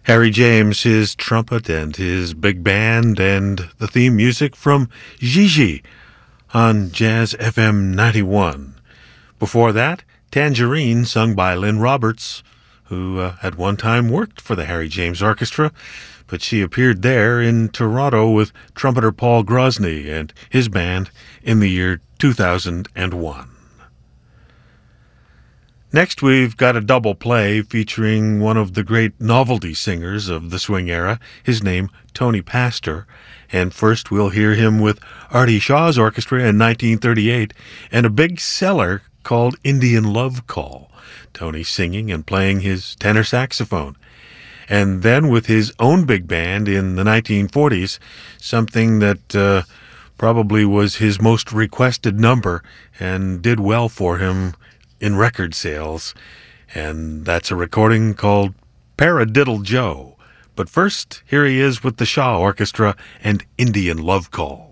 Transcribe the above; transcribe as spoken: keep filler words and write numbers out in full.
Harry James, his trumpet and his big band, and the theme music from Gigi on Jazz F M ninety-one. Before that, Tangerine, sung by Lynn Roberts, who uh, at one time worked for the Harry James Orchestra, but she appeared there in Toronto with trumpeter Paul Grosny and his band in the year two thousand one. Next, we've got a double play featuring one of the great novelty singers of the swing era, his name Tony Pastor. And first we'll hear him with Artie Shaw's orchestra in nineteen thirty-eight and a big seller called Indian Love Call, Tony singing and playing his tenor saxophone. And then with his own big band in the nineteen forties, something that uh, probably was his most requested number and did well for him in record sales, and that's a recording called Paradiddle Joe. But first, here he is with the Shaw Orchestra and Indian Love Call.